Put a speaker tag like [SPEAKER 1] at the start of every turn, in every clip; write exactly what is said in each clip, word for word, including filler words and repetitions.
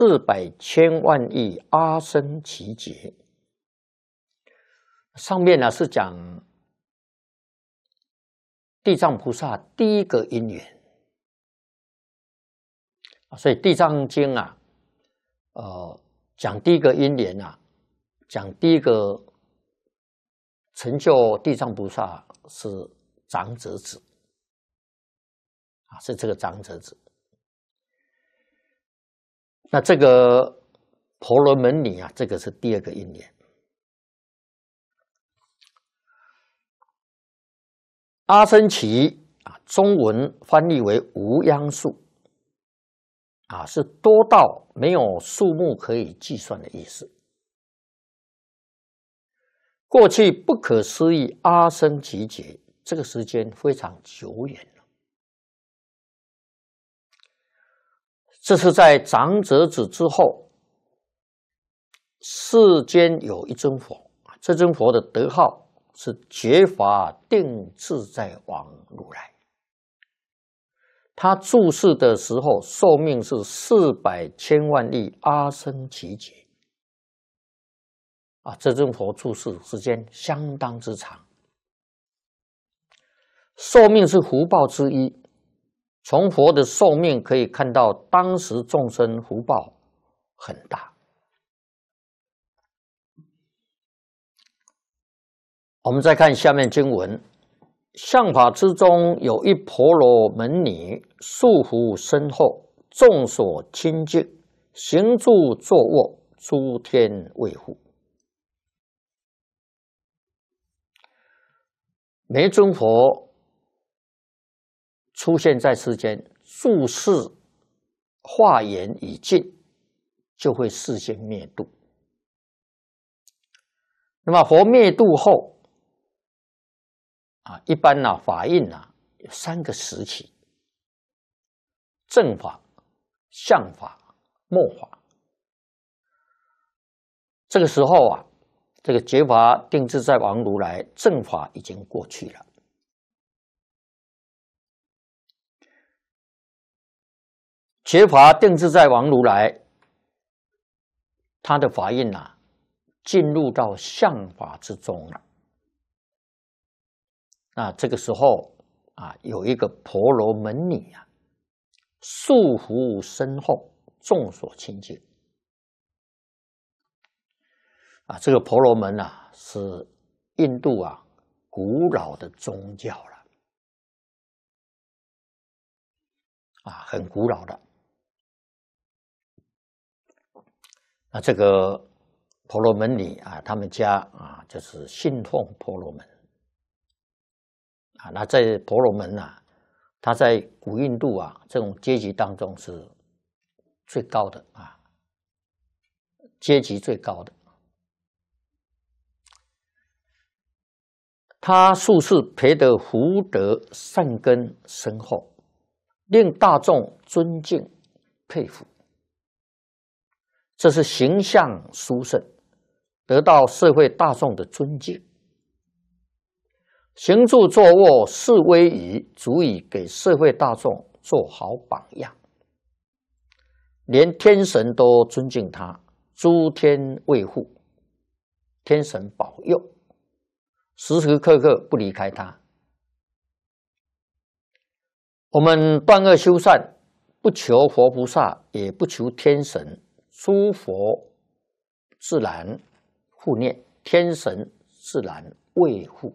[SPEAKER 1] 四百千万亿阿僧祇劫。上面呢是讲地藏菩萨第一个因缘，所以《地藏经》啊，呃，讲第一个因缘啊，讲第一个成就地藏菩萨是长者子啊，是这个长者子。那这个婆罗门女啊，这个是第二个因缘。阿僧祇啊，中文翻译为无央数啊，是多到没有数目可以计算的意思。过去不可思议阿僧祇劫，这个时间非常久远了。这是在长者子之后，世间有一尊佛，这尊佛的德号是觉法定自在王如来。他住世的时候寿命是四百千万亿阿僧祇劫啊，这尊佛住世时间相当之长。寿命是福报之一，从佛的寿命可以看到当时众生福报很大。我们再看下面经文，相法之中有一婆罗门女，束缚身后，众所亲近，行住坐卧，诸天卫护。每一尊佛出现在世间，住世化缘已尽，就会示现灭度。那么佛灭度后啊，一般呢、啊、法印呢、啊、有三个时期：正法、相法、末法。这个时候啊，这个觉法定自在王如来正法已经过去了。觉法定自在王如来，他的法印啊，进入到相法之中了。那这个时候啊，有一个婆罗门女啊，束缚身后，众所亲近。啊，这个婆罗门啊，是印度啊古老的宗教了，啊，很古老的。那这个婆罗门女啊，他们家啊，就是信奉婆罗门。啊，那在婆罗门啊，他在古印度啊这种阶级当中是最高的啊，阶级最高的。他素世培得福德善根深厚，令大众尊敬佩服。这是形象殊胜，得到社会大众的尊敬。行住坐卧是威仪，足以给社会大众做好榜样。连天神都尊敬他，诸天卫护，天神保佑，时时刻刻不离开他。我们断恶修善，不求佛菩萨，也不求天神，诸佛自然护念，天神自然卫护。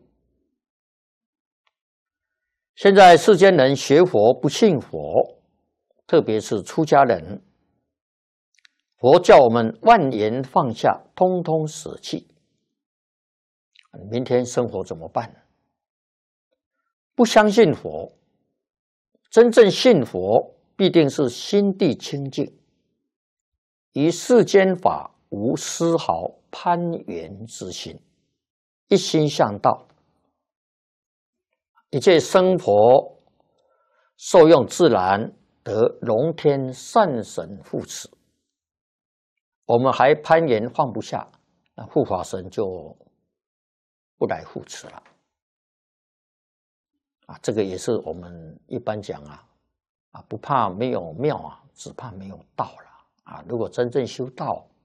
[SPEAKER 1] 现在世间人学佛不信佛，特别是出家人，佛叫我们万缘放下，通通舍弃。明天生活怎么办？不相信佛，真正信佛必定是心地清净，于世间法无丝毫攀缘之心，一心向道，一切生活受用自然，得龙天善神护持。我们还攀缘放不下，那护法神就不来护持了。啊，这个也是我们一般讲啊，啊不怕没有庙啊，只怕没有道了。 啊，如果真正修道，